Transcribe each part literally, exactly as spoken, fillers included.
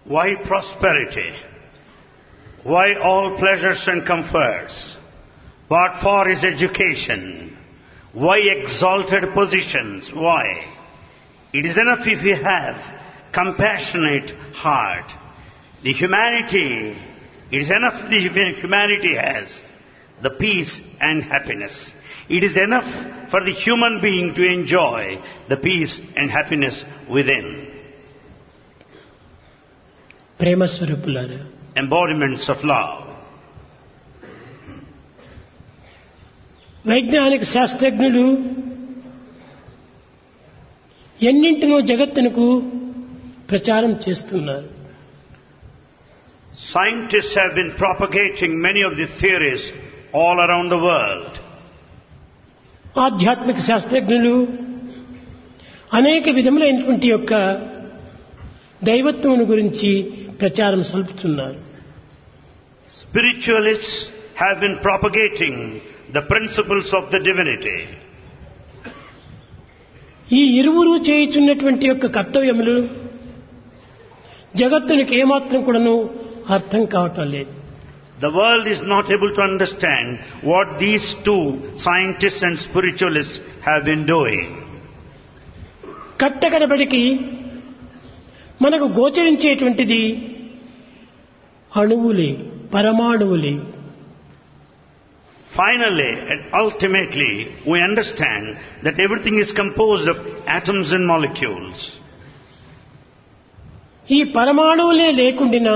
Why prosperity? Why all pleasures and comforts? What for is education? Why exalted positions? Why? It is enough if we have compassionate heart. The humanity, it is enough if the humanity has the peace and happiness. It is enough for the human being to enjoy the peace and happiness within. ప్రేమ స్వరూపులారా, Embodiments of love. వైజ్ఞానిక శాస్త్రజ్ఞులు ఎన్నింటినో జగత్తునకు ప్రచారం చేస్తున్నారు. Scientists have been propagating many of the theories all around the world. ఆధ్యాత్మిక శాస్త్రజ్ఞులు అనేక విధములైనటువంటి యొక్క దైవత్వం గురించి ప్రచారం సల్పుతున్నారు. Spiritualists have been propagating the principles of the divinity. ఈ ఇరువురు చేయుచున్నటువంటి యొక్క కర్తవ్యములు జగత్తునికి ఏమాత్రం కూడాను అర్థం కావటం లేదు. The world is not able to understand what these two scientists and spiritualists have been doing. కట్టకడబడికి మనకు గోచరించేటువంటిది అణువులే, పరమాణువులే. Finally and ultimately we understand that everything is composed of atoms and molecules. ఈ పరమాణువులే లేకుండినా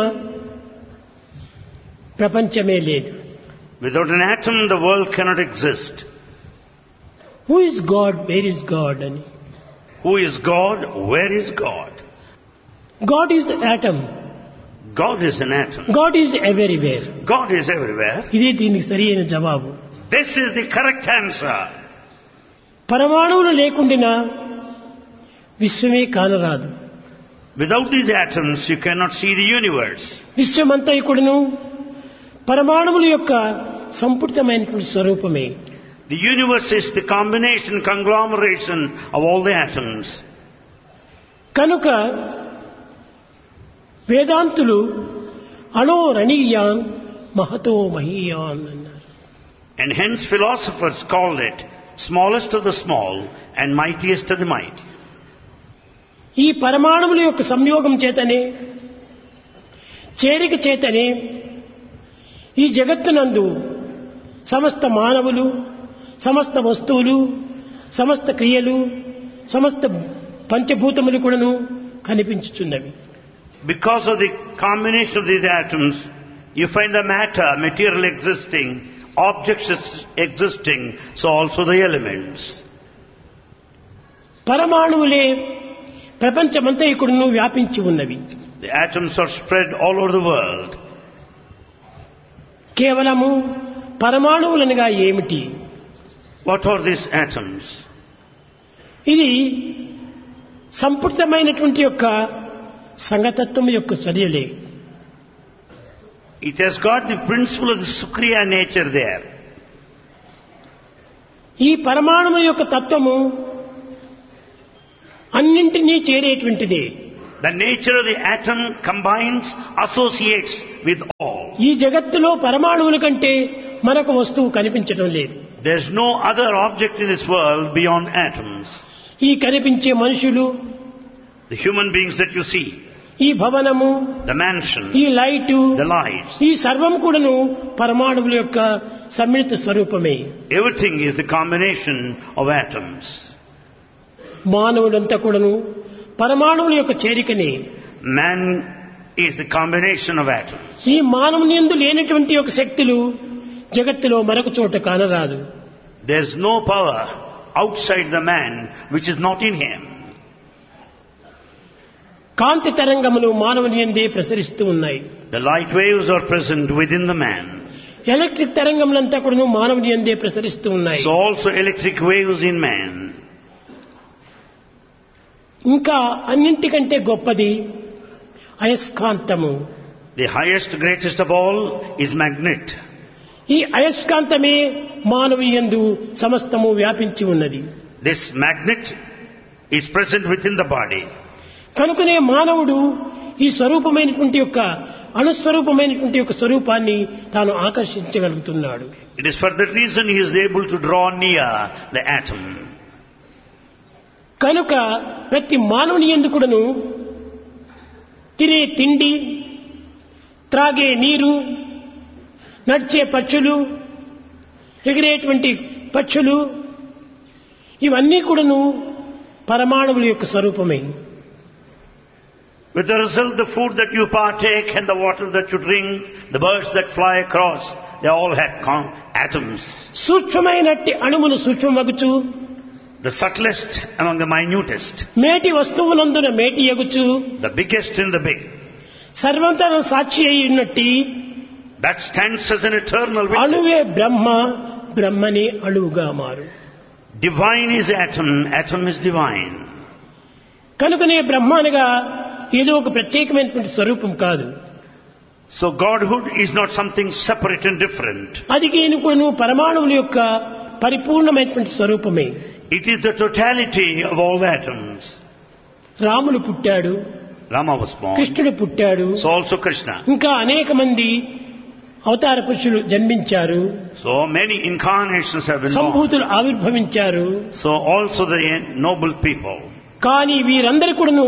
ప్రపంచమే లేదు. Without an atom the world cannot exist. Who is God, where is God అని. Who is God? Where is God? God is atom. God is an atom. God is everywhere. God is everywhere. ఇది దీనికి సరి అయిన జవాబు. This is the correct answer. పరమాణువులు లేకుండినా విశ్వమే కానరాదు. Without these atoms you cannot see the universe. విశ్వమంతా ఇక్కడును పరమాణువుల యొక్క సంపుటితమైనటువంటి స్వరూపమే. The universe is the combination, conglomeration of all the atoms. కనుక వేదాంతులు అణోరణీయాన్ మహతో మహీయాన్ అన్నారు. And hence philosophers called it smallest of the small and mightiest of the mighty. ఈ పరమాణువుల యొక్క సంయోగం చేతనే, చేరిక చేతనే ఈ జగత్తునందు సమస్త మానవులు, సమస్త వస్తువులు, సమస్త క్రియలు, సమస్త పంచభూతములు కూడాను కనిపించుచున్నవి. Because of the combination of these atoms, you find the matter, material existing, objects existing, so also the elements. పరమాణువులే ప్రపంచమంతా ఇక్కడను వ్యాపించి ఉన్నవి. The atoms are spread all over the world. కేవలము పరమాణువులనగా ఏమిటి? What are these atoms? ఇది సంపుటితమైనటువంటి యొక్క సంగతత్వం యొక్క చర్యలే. It has got the principle of the Sukriya nature there. ఈ పరమాణువు యొక్క తత్వము అన్నింటినీ చేరేటువంటిదే. The nature of the atom combines, associates with all. ఈ జగత్తులో పరమాణువుల కంటే మనకు వస్తువు కనిపించడం లేదు. There is no other object in this world beyond atoms. ఈ కనిపించే మనుషులు, The human beings that you see, ఈ భవనము, the mansion, ఈ లైటు, the lights, ఈ సర్వం కూడాను పరమాణువుల యొక్క సమ్మిళిత స్వరూపమే. everything is the combination of atoms. మానవుడంతా కూడాను పరమాణువుల యొక్క చేరికనే. Man is the combination of atoms. ఈ మానవుని యందు లేనటువంటి యొక్క శక్తులు జగత్తులో మరొక చోట కానరాదు. There is no power outside the man which is not in him. కాంతి తరంగములు మానవుని యందే ప్రసరిస్తూ ఉన్నాయి. The light waves are present within the man. Electric తరంగములంతా కూడా మానవుని యందే ప్రసరిస్తూ ఉన్నాయి. So also electric waves in man. ఇంకా అన్నింటికంటే గొప్పది అయస్కాంతము. The highest, greatest of all is magnet. ఈ అయస్కాంతమే మానవుని యందు సమస్తము వ్యాపించి ఉన్నది. This magnet is present within the body. కనుకనే మానవుడు ఈ స్వరూపమైనటువంటి యొక్క అణుస్వరూపమైనటువంటి యొక్క స్వరూపాన్ని తాను ఆకర్షించగలుగుతున్నాడు. It is for that reason he is able to draw near the atom. కనుక ప్రతి మానవుని యందు కూడాను తినే తిండి, త్రాగే నీరు, నడిచే పక్షులు, ఎగిరేటువంటి పక్షులు ఇవన్నీ కూడాను పరమాణువుల యొక్క స్వరూపమే. With the result, the food that you partake and the water that you drink, the birds that fly across, they all have con- atoms. సూక్ష్మమైనట్టి అణువులు సూక్ష్మమగుచు, The subtlest among the minutest, మేటి వస్తువునందున మేటి ఎగుచు, the biggest in the big. సర్వంతర సాక్షి అయి ఉన్నట్టి That stands as an eternal witness. అణువే బ్రహ్మ, బ్రహ్మనే అణువుగా మారు. Divine is atom, atom is divine. కనుకనే బ్రహ్మ అనగా ఏదో ఒక ప్రత్యేకమైనటువంటి స్వరూపం కాదు. So Godhood is not something separate and different. అది కేనుకును పరమాణువుల యొక్క పరిపూర్ణమైనటువంటి స్వరూపమే. It is the totality of all the atoms. రాముడు పుట్టాడు, Rama was born, కృష్ణుడు పుట్టాడు, so also Krishna. ఇంకా అనేక మంది అవతార పురుషులు జన్మించారు, So many incarnations have been born. సంభూతులు ఆవిర్భవించారు. So also the noble people. కానీ వీరందరూ కూడాను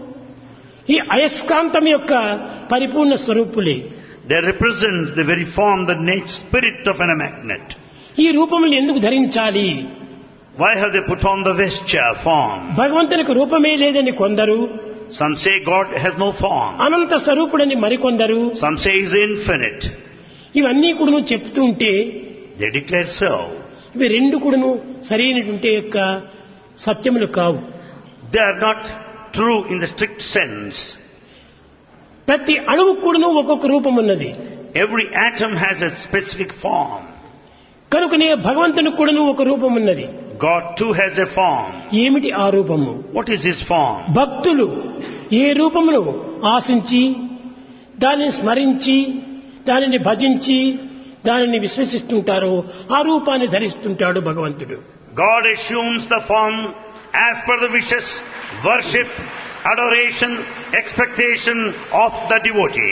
ఈ అయస్కాంతం యొక్క పరిపూర్ణ స్వరూపులే. They represent the very form, the nature, spirit of a magnet. ఈ రూపములు ఎందుకు ధరించాలి? Why have they put on the vesture form? భగవంతునికి రూపమే లేదని కొందరు, Some say God has no form. అనంత స్వరూపుడని మరికొందరు, Some say He is infinite. ఇవన్నీ కూడాను చెప్తూ ఉంటే They declare so. ఇవి రెండు కూడాను సరైనటువంటి యొక్క సత్యములు కావు. They are not true in the strict sense. ప్రతి అణువు కూడాను ఒక్కొక్క రూపం ఉన్నది. Every atom has a specific form. కనుకనే భగవంతునికి కూడాను ఒక రూపం ఉన్నది. God too has a form. ఏమిటి ఆ రూపము? What is His form? భక్తులు ఏ రూపమును ఆశించి దానిని స్మరించి దానిని భజించి దానిని విశ్వసిస్తుంటారో ఆ రూపాన్ని ధరిస్తుంటాడు భగవంతుడు. God assumes the form as per the wishes, worship, adoration, expectation of the devotee.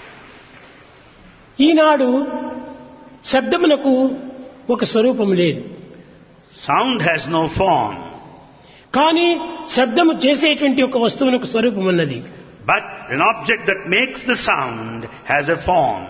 ఈనాడు శబ్దమునకు ఒక స్వరూపం లేదు. Sound has no form. కానీ శబ్దము చేసేటువంటి ఒక వస్తువునకు స్వరూపం ఉన్నది. But an object that makes the sound has a form.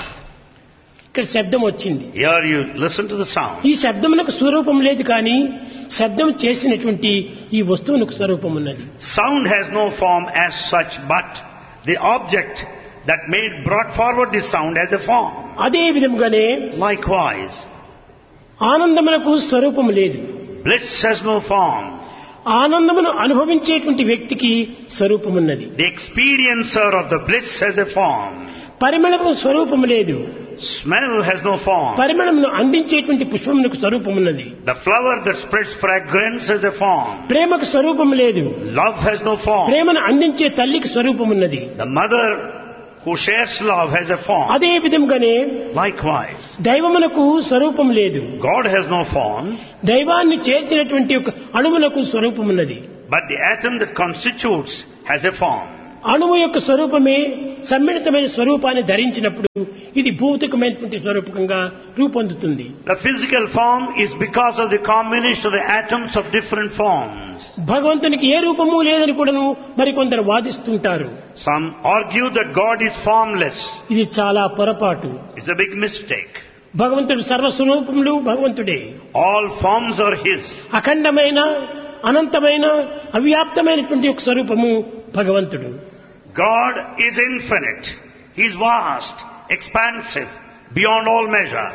ఇక్కడ శబ్దం వచ్చింది. Here you listen to the sound. ఈ శబ్దమునకు స్వరూపం లేదు, కానీ శబ్దం చేసినటువంటి ఈ వస్తువునకు స్వరూపం ఉన్నది. Sound has no form as such, but the object that made brought forward this sound has a form. అదే విధముగానే Likewise, ఆనందమునకు స్వరూపం లేదు. bliss has no form. ఆనందమును అనుభవించేటువంటి వ్యక్తికి స్వరూపం ఉన్నది. The experiencer of the bliss has a form. పరిమళము స్వరూపం లేదు. Smell has no form. పరిమళమును అందించేటువంటి పుష్పమునకు స్వరూపం ఉన్నది. The flower that spreads fragrance has a form. ప్రేమకు స్వరూపం లేదు. Love has no form. ప్రేమను అందించే తల్లికి స్వరూపం ఉన్నది. The mother who shares love has a form. అదే విధంగానే Likewise, దైవమునకు స్వరూపం లేదు. God has no form, దైవాన్ని చేర్చినటువంటి ఒక అణువునకు స్వరూపం ఉన్నది. but the atom that constitutes has a form. అణువు యొక్క స్వరూపమే సమ్మిళితమైన స్వరూపాన్ని ధరించినప్పుడు ఇది భౌతికమైనటువంటి స్వరూపకంగా రూపొందుతుంది. The physical form is because of the combination of the atoms of different forms. భగవంతునికి ఏ రూపము లేదని కూడాను మరికొందరు వాదిస్తుంటారు. Some argue that God is formless. ఇది చాలా పొరపాటు. It's a big mistake. భగవంతుడు సర్వస్వరూపములు భగవంతుడే. All forms are His. అఖండమైన అనంతమైన అవ్యాప్తమైనటువంటి ఒక స్వరూపము భగవంతుడు. God is infinite. He is vast, expansive, beyond all measure.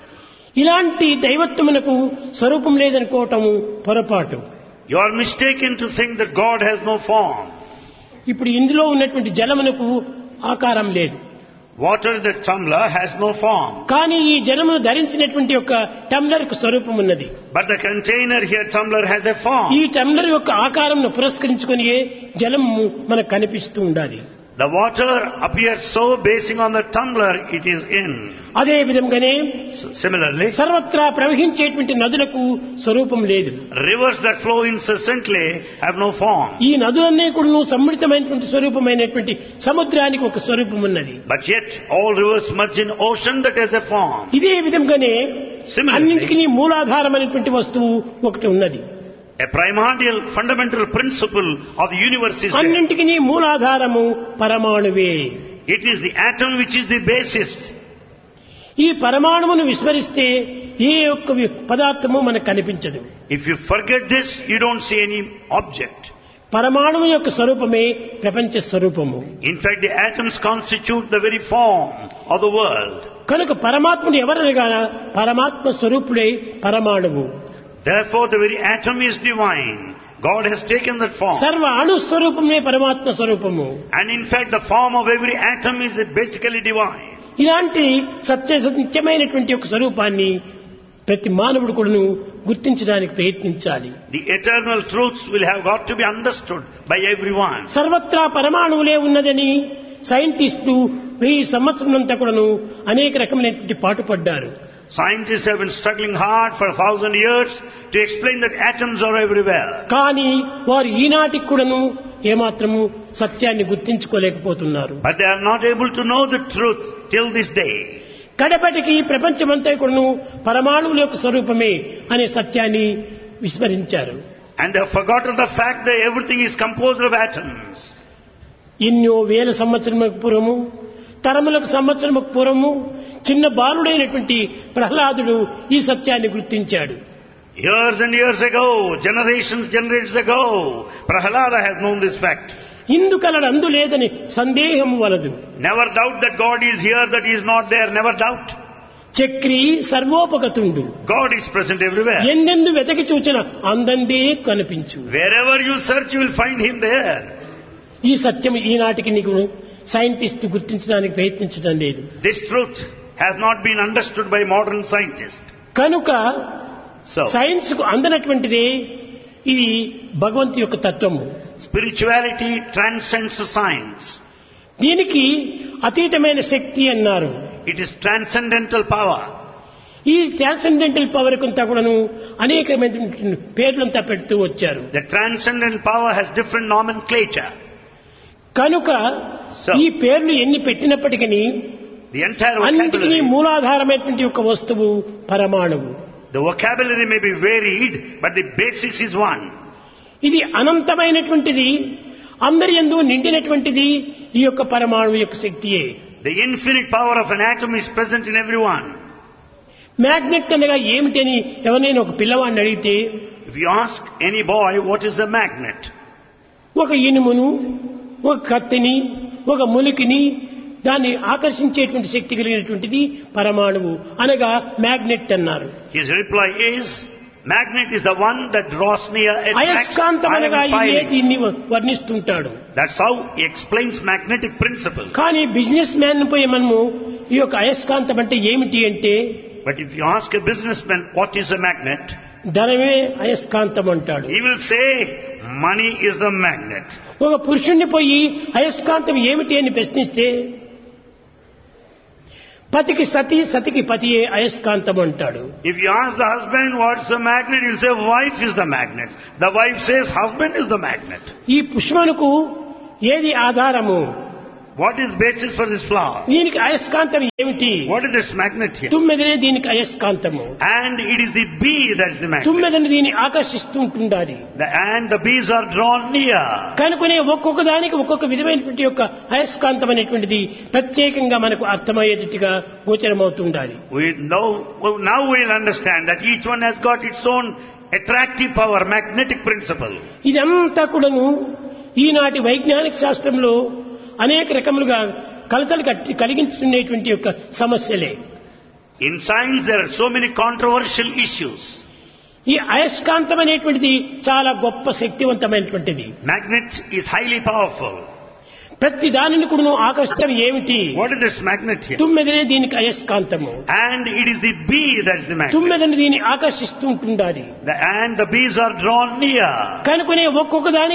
ఇలాంటి దైవత్వమునకు స్వరూపం లేదనుకోవటము పొరపాటు. You are mistaken to think that God has no form. ఇప్పుడు ఇందులో ఉన్నటువంటి జలమునకు ఆకారం లేదు. Water in the tumbler has no form. కానీ ఈ జలమును ధరించినటువంటి యొక్క టంబ్లర్ కు స్వరూపం ఉన్నది. But the container here, tumbler, has a form. ఈ టంబ్లర్ యొక్క ఆకారంను పురస్కరించుకొని జలము మనకు కనిపిస్తూ ఉండాలి. The water appears so basing on the tumbler it is in. అదే విధంగానే So, similarly, సర్వత్రా ప్రవహించేటువంటి నదులకు స్వరూపం లేదు. rivers that flow incessantly have no form. ఈ నదులన్నీ కూడా సమ్మిళితమైనటువంటి స్వరూపమైనటువంటి సముద్రానికి ఒక స్వరూపం ఉన్నది. But yet all rivers merge in ocean that has a form. ఇదే విధంగానే Similarly, అన్నింటికీ మూలాధారమైనటువంటి వస్తువు ఒకటి ఉన్నది. a primordial fundamental principle of the universe is there. అన్నింటికీ మూలాధారము పరమాణువే. It is the atom which is the basis. ఈ పరమాణువును విస్మరిస్తే ఏ ఒక్క వి- పదార్థము మనకు కనిపించదు. If you forget this, you don't see any object. పరమాణువు యొక్క స్వరూపమే ప్రపంచ స్వరూపము. In fact, the atoms constitute the very form of the world. కనుక పరమాత్ముడు ఎవరనగా పరమాత్మ స్వరూపుడే పరమాణువు. Therefore, the very atom is divine. God has taken that form. సర్వ అణు స్వరూపమే పరమాత్మ స్వరూపము. And in fact, the form of every atom is basically divine. ఇలాంటి సత్య సత్యమైనటువంటి ఒక స్వరూపాన్ని ప్రతి మానవుడు కూడాను గుర్తించడానికి ప్రయత్నించాలి. The eternal truths will have got to be understood by everyone. సర్వత్రా పరమాణువులే ఉన్నదని సైంటిస్టులు వెయ్యి సంవత్సరంతా కూడాను అనేక రకమైనటువంటి పాటుపడ్డారు. Scientists have been struggling hard for a thousand years to explain that atoms are everywhere. కానీ వారు ఈనాటికి కూడాను ఏమాత్రము సత్యాన్ని గుర్తించుకోలేకపోతున్నారు. But they are not able to know the truth till this day. కడపటికి ప్రపంచమంతా కూడాను పరమాణువుల యొక్క స్వరూపమే అనే సత్యాన్ని విస్మరించారు. And they have forgotten the fact that everything is composed of atoms. ఎన్నో వేల సంవత్సరములకు పూర్వము తరములకు సంవత్సరముకు పూర్వము చిన్న బాలుడైనటువంటి ప్రహ్లాదుడు ఈ సత్యాన్ని గుర్తించాడు. Years and years ago, generations, generations ago, Prahalada has known this fact. ఇందుకలడు అందు లేదని సందేహము వలదు. Never doubt that God is here, that He is not there. Never doubt. Chakri సర్వోపగతుండు. God is present everywhere. ఎందెందు వెతకి చూచిన అందందే కనిపించు. Wherever you search, you will find Him there. ఈ సత్యం ఈనాటికి నీకు scientist గుర్తించడానికి ప్రయత్నించడం లేదు. This truth has not been understood by modern scientists. కనుక So, science కు అందనటువంటిదే ఇది భగవంతు యొక్క తత్వము. spirituality transcends science. దీనికి అతీతమైన శక్తి అన్నారు. It is transcendental power. ఈ ట్రాన్సెండెంటల్ పవర్ కొంతా కూడాను అనేకమైన పేర్లంతా పెడుతూ వచ్చారు. The transcendental power has different nomenclature. కనుక So, ఈ పేర్లు ఎన్ని పెట్టినప్పటికీ the entire అన్నింటికీ vocabulary, మూలాధారమైనటువంటి ఒక వస్తువు పరమాణువు. the vocabulary may be varied, but the basis is one. ఇది అనంతమైనటువంటిది, అందరి యందు నిండినటువంటిది ఈ యొక్క పరమాణువు యొక్క శక్తియే. The infinite power of an atom is present in everyone. Magnet అనగా ఏమిటని ఎవరైనా ఒక పిల్లవాడిని అడిగితే If you ask any boy what is a magnet, ఒక ఇనుమును, ఒక కత్తిని, ఒక ములికిని దాన్ని ఆకర్షించేటువంటి శక్తి కలిగినటువంటిది పరమాణువు అనగా మ్యాగ్నెట్ అన్నారు. his reply is, magnet is the one that draws near, attracts అయస్కాంతం అనగా iron ఇదే filings. దీన్ని వర్ణిస్తుంటాడు. That's how he explains magnetic principle. కానీ బిజినెస్ మ్యాన్ పోయి మనము ఈ యొక్క అయస్కాంతం అంటే ఏమిటి అంటే But if you ask a businessman what is a magnet, ధనమే అయస్కాంతం అంటాడు. he will say money is the magnet. ఒక పురుషుణ్ణి పోయి అయస్కాంతం ఏమిటి అని ప్రశ్నిస్తే పతికి సతి, సతికి పతియే అయస్కాంతం అంటాడు. If you ask the husband what's the magnet, he'll say wife is the magnet. The wife says husband is the magnet. ఈ పుష్పమునకు ఏది ఆధారము? What is basis for this flower? దీనికి అయస్కాంతం ఏమిటి? What is this magnet here? తుమ్మెదనే దీనికి అయస్కాంతము. And it is the bee that is the magnet. తుమ్మెదని దీన్ని ఆకర్షిస్తూ ఉంటుండాలి. The, and the bees are drawn near. కనుకనే ఒక్కొక్క దానికి ఒక్కొక్క విధమైనటువంటి యొక్క అయస్కాంతం అనేటువంటిది ప్రత్యేకంగా మనకు అర్థమయ్యేటట్టుగా గోచరమవుతుండాలి. We know, well, now we'll understand that each one has got its own attractive power, magnetic principle. ఇదంతా కూడాను ఈనాటి వైజ్ఞానిక శాస్త్రంలో అనేక రకములుగా కలతలు కట్టి కలిగించుకునేటువంటి యొక్క సమస్యలే. In science there are so many controversial issues. ఈ అయస్కాంతం అనేటువంటిది చాలా గొప్ప శక్తివంతమైనటువంటిది. Magnet is highly powerful. ప్రతి దానిని కూడా ఆకర్షణ ఏమిటి? What is this magnet here? తుమ్మెదనే దీనికి అయస్కాంతము. And it is the bee that is the magnet. తుమ్మెదని దీన్ని ఆకర్షిస్తూ ఉంటుండాలి. The, and the bees are drawn near. కనుకనే ఒక్కొక్క దానికి